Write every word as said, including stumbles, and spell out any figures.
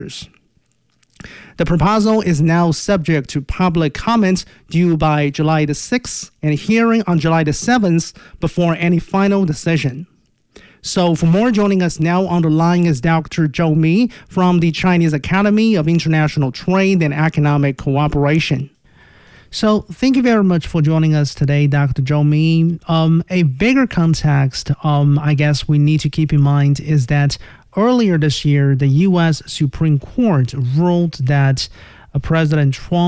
The proposal is now subject to public comment due by July the sixth and hearing on July the seventh before any final decision. So for more, joining us now on the line is Doctor Zhou Mi from the Chinese Academy of International Trade and Economic Cooperation. So thank you very much for joining us today, Doctor Zhou Mi. Um, a bigger context, um, I guess we need to keep in mind is that earlier this year, the U S Supreme Court ruled that uh, President Trump